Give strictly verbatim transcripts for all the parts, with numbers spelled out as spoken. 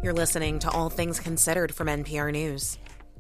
You're listening to All Things Considered from N P R News.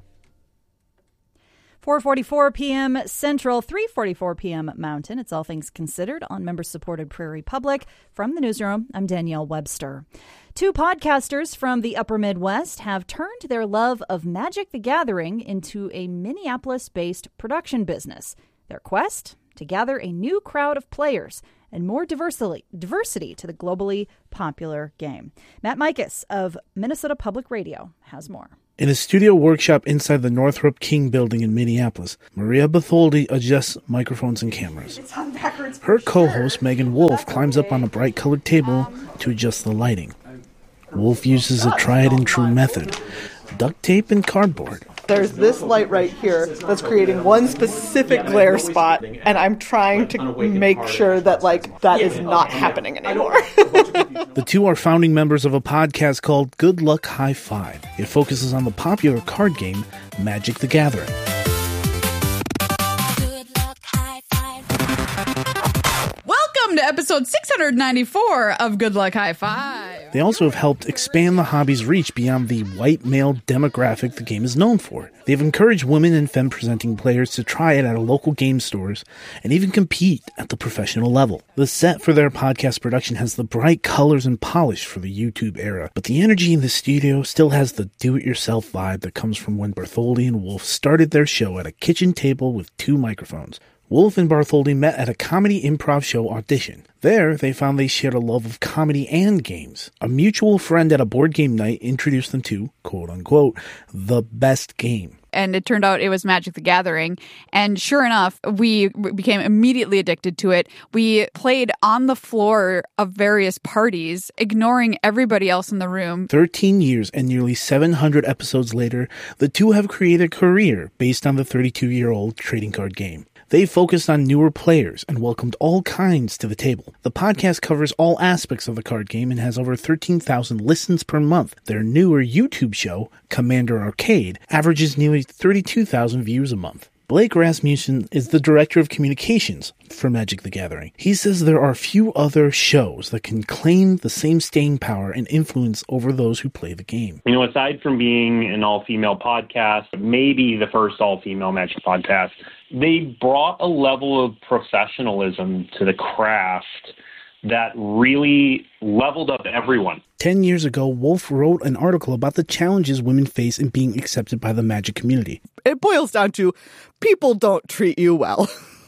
four forty-four p.m. Central, three forty-four p.m. Mountain. It's All Things Considered on member-supported Prairie Public. From the newsroom, I'm Danielle Webster. Two podcasters from the Upper Midwest have turned their love of Magic the Gathering into a Minneapolis-based production business. Their quest? To gather a new crowd of players and more diversity, diversity to the globally popular game. Matt Mikas of Minnesota Public Radio has more. In a studio workshop inside the Northrop King building in Minneapolis, Maria Batholdi adjusts microphones and cameras. It's on backwards. Her co-host, Megan Wolf, climbs up on a bright-colored table to adjust the lighting. Wolf uses a tried-and-true method, duct tape and cardboard. There's this light right here that's creating one specific glare spot, and I'm trying to make sure that, like, that is not happening anymore. The two are founding members of a podcast called Good Luck High Five. It focuses on the popular card game Magic the Gathering. Welcome to episode six hundred ninety-four of Good Luck High Five. They also have helped expand the hobby's reach beyond the white male demographic the game is known for. They've encouraged women and femme-presenting players to try it at a local game stores and even compete at the professional level. The set for their podcast production has the bright colors and polish for the YouTube era, but the energy in the studio still has the do-it-yourself vibe that comes from when Bartholdi and Wolf started their show at a kitchen table with two microphones. Wolf and Bartholdi met at a comedy improv show audition. There, they found they shared a love of comedy and games. A mutual friend at a board game night introduced them to, quote-unquote, the best game. And it turned out it was Magic the Gathering. And sure enough, we became immediately addicted to it. We played on the floor of various parties, ignoring everybody else in the room. Thirteen years and nearly seven hundred episodes later, the two have created a career based on the thirty-two-year-old trading card game. They focused on newer players and welcomed all kinds to the table. The podcast covers all aspects of the card game and has over thirteen thousand listens per month. Their newer YouTube show, Commander Arcade, averages nearly thirty-two thousand views a month. Blake Rasmussen is the director of communications for Magic the Gathering. He says there are few other shows that can claim the same staying power and influence over those who play the game. You know, aside from being an all-female podcast, maybe the first all-female Magic podcast, they brought a level of professionalism to the craft that really leveled up everyone. Ten years ago, Wolf wrote an article about the challenges women face in being accepted by the Magic community. It boils down to people don't treat you well.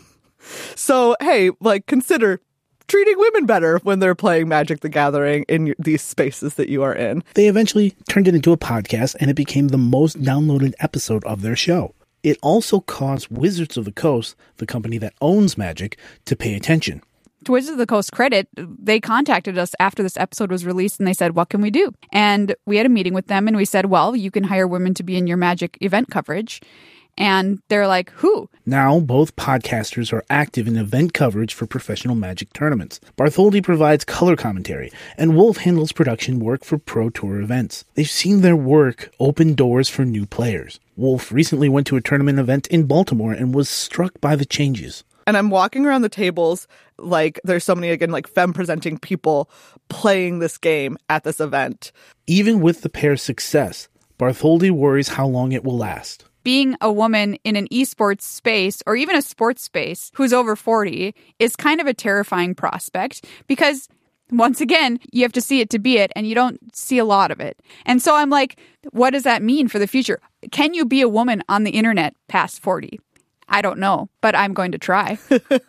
So, hey, like, consider treating women better when they're playing Magic the Gathering in these spaces that you are in. They eventually turned it into a podcast, and it became the most downloaded episode of their show. It also caused Wizards of the Coast, the company that owns Magic, to pay attention. To Wizards of the Coast credit, they contacted us after this episode was released and they said, what can we do? And we had a meeting with them and we said, well, you can hire women to be in your Magic event coverage. And they're like, who? Now, both podcasters are active in event coverage for professional Magic tournaments. Bartholdi provides color commentary, and Wolf handles production work for Pro Tour events. They've seen their work open doors for new players. Wolf recently went to a tournament event in Baltimore and was struck by the changes. And I'm walking around the tables like there's so many, again, like femme-presenting people playing this game at this event. Even with the pair's success, Bartholdi worries how long it will last. Being a woman in an esports space or even a sports space who's over forty is kind of a terrifying prospect because, once again, you have to see it to be it and you don't see a lot of it. And so I'm like, what does that mean for the future? Can you be a woman on the internet past forty? I don't know, but I'm going to try.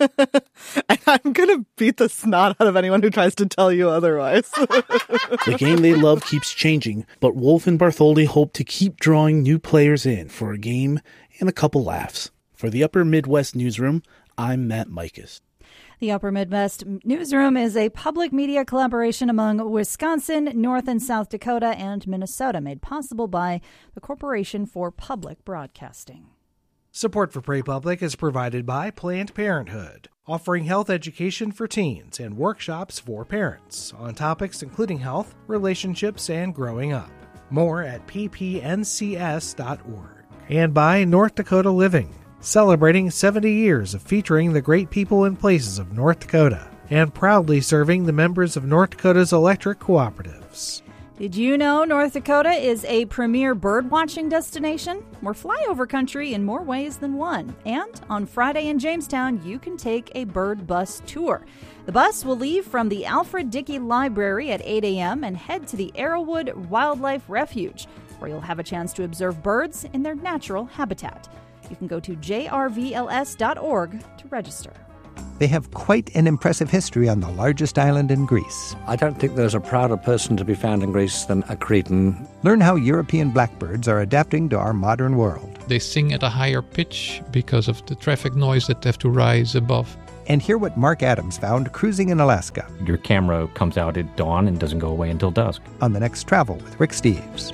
And I'm going to beat the snot out of anyone who tries to tell you otherwise. The game they love keeps changing, but Wolf and Bartholdi hope to keep drawing new players in for a game and a couple laughs. For the Upper Midwest Newsroom, I'm Matt Mikas. The Upper Midwest Newsroom is a public media collaboration among Wisconsin, North and South Dakota, and Minnesota, made possible by the Corporation for Public Broadcasting. Support for Prairie Public is provided by Planned Parenthood, offering health education for teens and workshops for parents on topics including health, relationships, and growing up. More at p p n c s dot org. And by North Dakota Living, celebrating seventy years of featuring the great people and places of North Dakota, and proudly serving the members of North Dakota's electric cooperatives. Did you know North Dakota is a premier bird-watching destination? We're flyover country in more ways than one. And on Friday in Jamestown, you can take a bird bus tour. The bus will leave from the Alfred Dickey Library at eight a.m. and head to the Arrowwood Wildlife Refuge, where you'll have a chance to observe birds in their natural habitat. You can go to j r v l s dot org to register. They have quite an impressive history on the largest island in Greece. I don't think there's a prouder person to be found in Greece than a Cretan. Learn how European blackbirds are adapting to our modern world. They sing at a higher pitch because of the traffic noise that they have to rise above. And hear what Mark Adams found cruising in Alaska. Your camera comes out at dawn and doesn't go away until dusk. On the next Travel with Rick Steves.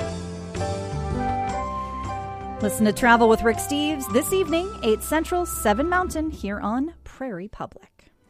Listen to Travel with Rick Steves this evening, eight Central, seven Mountain, here on Prairie Public.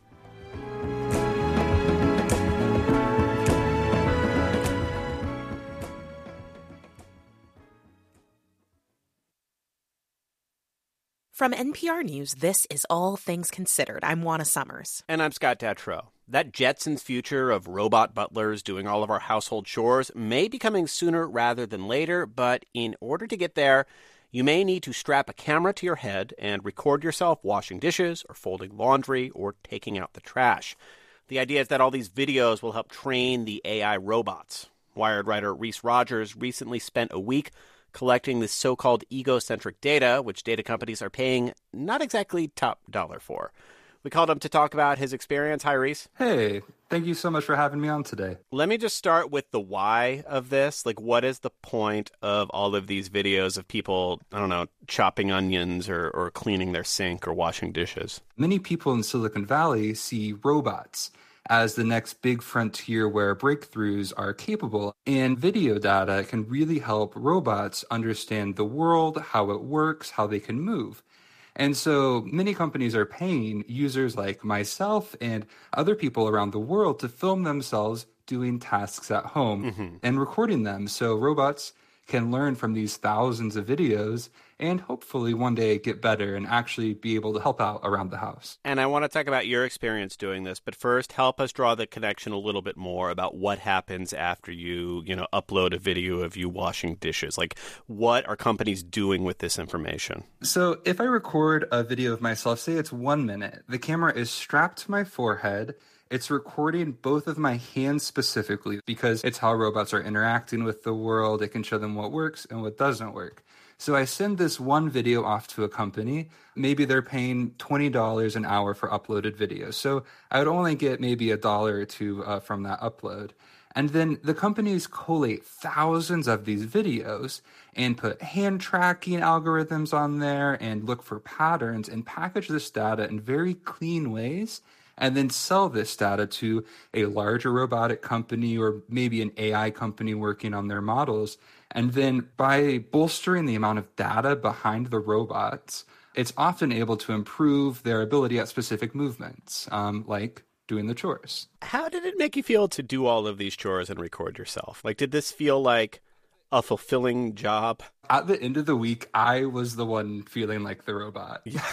From N P R News, this is All Things Considered. I'm Juana Summers. And I'm Scott Detrow. That Jetsons future of robot butlers doing all of our household chores may be coming sooner rather than later, but in order to get there, you may need to strap a camera to your head and record yourself washing dishes or folding laundry or taking out the trash. The idea is that all these videos will help train the A I robots. Wired writer Reese Rogers recently spent a week collecting this so-called egocentric data, which data companies are paying not exactly top dollar for. We called him to talk about his experience. Hi, Reese. Hey, thank you so much for having me on today. Let me just start with the why of this. Like, what is the point of all of these videos of people, I don't know, chopping onions or, or cleaning their sink or washing dishes? Many people in Silicon Valley see robots as the next big frontier where breakthroughs are capable. And video data can really help robots understand the world, how it works, how they can move. And so many companies are paying users like myself and other people around the world to film themselves doing tasks at home mm-hmm. and recording them. So robots can learn from these thousands of videos and hopefully one day get better and actually be able to help out around the house. And I want to talk about your experience doing this, but first help us draw the connection a little bit more about what happens after you, you know, upload a video of you washing dishes. Like, what are companies doing with this information? So if I record a video of myself, say it's one minute, the camera is strapped to my forehead. It's recording both of my hands specifically because it's how robots are interacting with the world. It can show them what works and what doesn't work. So I send this one video off to a company. Maybe they're paying twenty dollars an hour for uploaded videos. So I would only get maybe a dollar or two uh, from that upload. And then the companies collate thousands of these videos and put hand tracking algorithms on there and look for patterns and package this data in very clean ways and then sell this data to a larger robotic company or maybe an A I company working on their models. And then by bolstering the amount of data behind the robots, it's often able to improve their ability at specific movements, um, like doing the chores. How did it make you feel to do all of these chores and record yourself? Like, did this feel like a fulfilling job? At the end of the week, I was the one feeling like the robot. Yeah.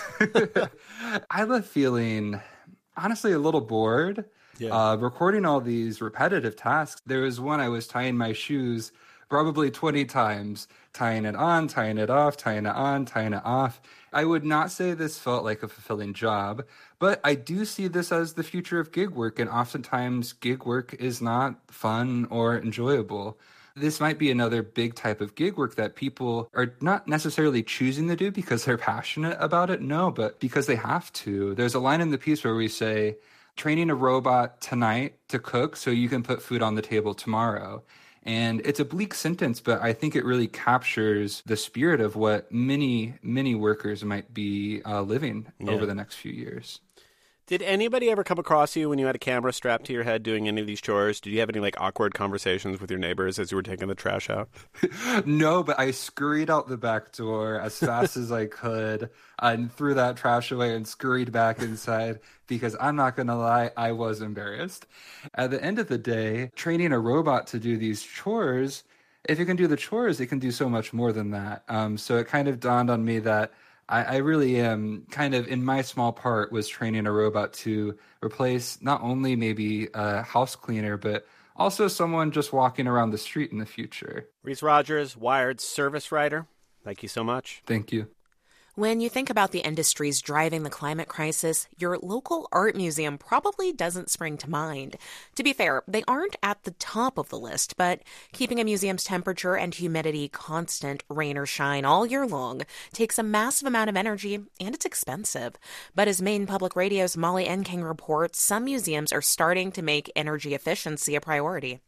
I left feeling, honestly, a little bored. Yeah. Uh, recording all these repetitive tasks. There was one I was tying my shoes probably twenty times, tying it on, tying it off, tying it on, tying it off. I would not say this felt like a fulfilling job, but I do see this as the future of gig work, and oftentimes gig work is not fun or enjoyable. This might be another big type of gig work that people are not necessarily choosing to do because they're passionate about it, no, but because they have to. There's a line in the piece where we say, training a robot tonight to cook so you can put food on the table tomorrow. And it's a bleak sentence, but I think it really captures the spirit of what many, many workers might be uh, living yeah. over the next few years. Did anybody ever come across you when you had a camera strapped to your head doing any of these chores? Did you have any like awkward conversations with your neighbors as you were taking the trash out? No, but I scurried out the back door as fast as I could and threw that trash away and scurried back inside because I'm not going to lie, I was embarrassed. At the end of the day, training a robot to do these chores, if it can do the chores, it can do so much more than that. Um, so it kind of dawned on me that I, I really am kind of, in my small part, was training a robot to replace not only maybe a house cleaner, but Also someone just walking around the street in the future. Reese Rogers, Wired service writer. Thank you so much. Thank you. When you think about the industries driving the climate crisis, your local art museum probably doesn't spring to mind. To be fair, they aren't at the top of the list, but keeping a museum's temperature and humidity constant, rain or shine, all year long takes a massive amount of energy, and it's expensive. But as Maine Public Radio's Molly Enking reports, some museums are starting to make energy efficiency a priority.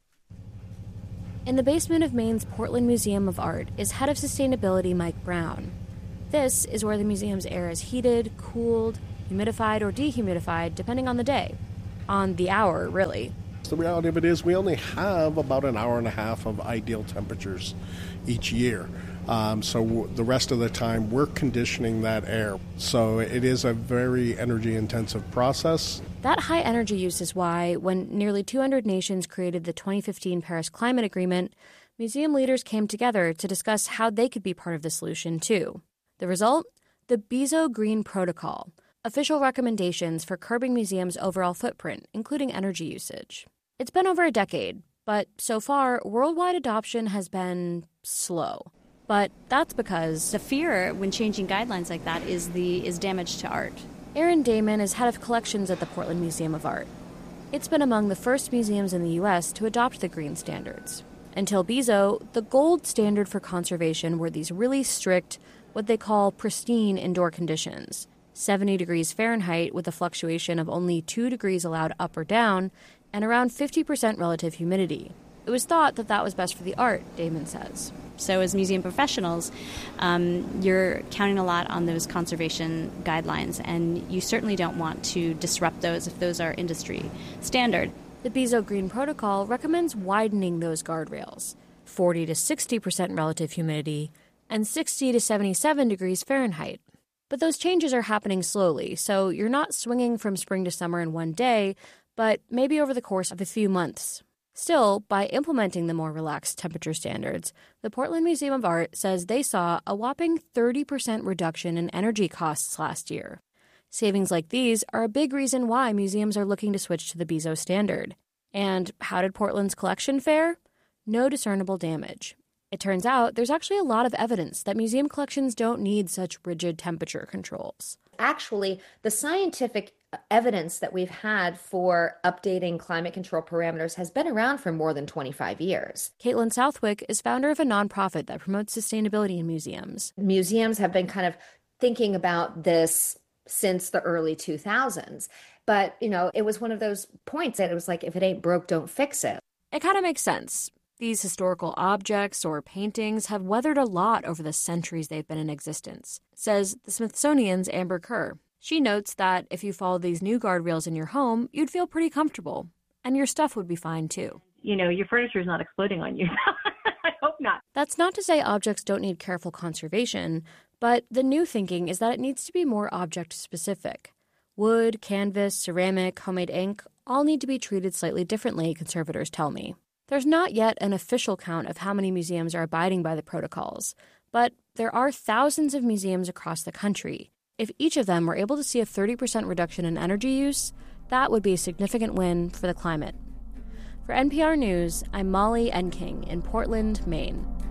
In the basement of Maine's Portland Museum of Art is head of sustainability Mike Brown. This is where the museum's air is heated, cooled, humidified, or dehumidified, depending on the day. On the hour, really. The reality of it is we only have about an hour and a half of ideal temperatures each year. Um, so w- the rest of the time, we're conditioning that air. So it is a very energy-intensive process. That high energy use is why, when nearly two hundred nations created the twenty fifteen Paris Climate Agreement, museum leaders came together to discuss how they could be part of the solution, too. The result? The BEZO Green Protocol, official recommendations for curbing museums' overall footprint, including energy usage. It's been over a decade, but so far, worldwide adoption has been slow. But that's because the fear when changing guidelines like that is the is damage to art. Erin Damon is head of collections at the Portland Museum of Art. It's been among the first museums in the U S to adopt the green standards. Until BEZO, the gold standard for conservation were these really strict, what they call pristine indoor conditions, seventy degrees Fahrenheit with a fluctuation of only two degrees allowed up or down, and around fifty percent relative humidity. It was thought that that was best for the art, Damon says. So as museum professionals, um, you're counting a lot on those conservation guidelines, and you certainly don't want to disrupt those if those are industry standard. The BEZO Green Protocol recommends widening those guardrails, forty to sixty percent relative humidity, and sixty to seventy-seven degrees Fahrenheit. But those changes are happening slowly, so you're not swinging from spring to summer in one day, but maybe over the course of a few months. Still, by implementing the more relaxed temperature standards, the Portland Museum of Art says they saw a whopping thirty percent reduction in energy costs last year. Savings like these are a big reason why museums are looking to switch to the BEZO standard. And how did Portland's collection fare? No discernible damage. It turns out there's actually a lot of evidence that museum collections don't need such rigid temperature controls. Actually, the scientific evidence that we've had for updating climate control parameters has been around for more than twenty-five years. Caitlin Southwick is founder of a nonprofit that promotes sustainability in museums. Museums have been kind of thinking about this since the early two thousands. But, you know, it was one of those points that it was like, if it ain't broke, don't fix it. It kind of makes sense. These historical objects or paintings have weathered a lot over the centuries they've been in existence, says the Smithsonian's Amber Kerr. She notes that if you follow these new guardrails in your home, you'd feel pretty comfortable, and your stuff would be fine too. You know, your furniture is not exploding on you. I hope not. That's not to say objects don't need careful conservation, but the new thinking is that it needs to be more object-specific. Wood, canvas, ceramic, homemade ink all need to be treated slightly differently, conservators tell me. There's not yet an official count of how many museums are abiding by the protocols, but there are thousands of museums across the country. If each of them were able to see a thirty percent reduction in energy use, that would be a significant win for the climate. For N P R News, I'm Molly Enking in Portland, Maine.